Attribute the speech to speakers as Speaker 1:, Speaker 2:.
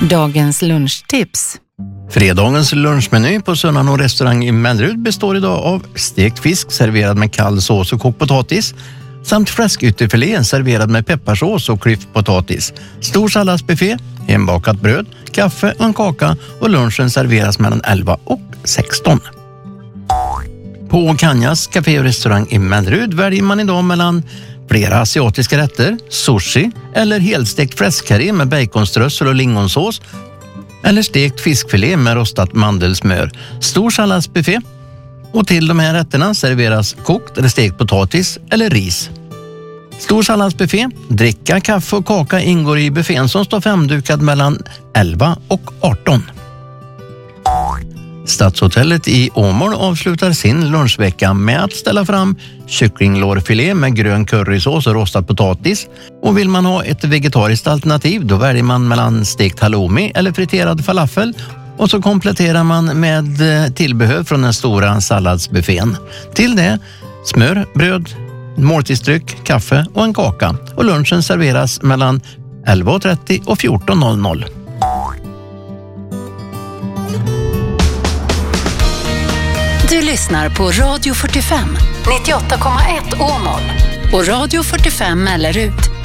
Speaker 1: Dagens lunchtips.
Speaker 2: Fredagens lunchmeny på Sönnan restaurang i Mellerud består idag av stekt fisk serverad med kall sås och kokt potatis samt fläskytterfilé serverad med pepparsås och klyft potatis. Stor salladsbuffé, hembakat bröd, kaffe och en kaka, och lunchen serveras mellan 11 och 16. På Kanjas café och restaurang i Mellerud väljer man idag mellan flera asiatiska rätter, sushi eller helstekt fläskkarré med baconströssel och lingonsås, eller stekt fiskfilé med rostat mandelsmör. Stor salladsbuffé, och till de här rätterna serveras kokt eller stekt potatis eller ris. Stor salladsbuffé, dricka, kaffe och kaka ingår i buffén som står femdukad mellan 11 och 18. Stadshotellet i Åmål avslutar sin lunchvecka med att ställa fram kycklinglårfilé med grön currysås och rostad potatis. Och vill man ha ett vegetariskt alternativ, då väljer man mellan stekt halloumi eller friterad falafel. Och så kompletterar man med tillbehör från den stora salladsbuffén. Till det smör, bröd, måltidsdryck, kaffe och en kaka. Och lunchen serveras mellan 11.30 och 14.00.
Speaker 1: Du lyssnar på Radio 45, 98,1 Åmål och Radio 45 Mellerud.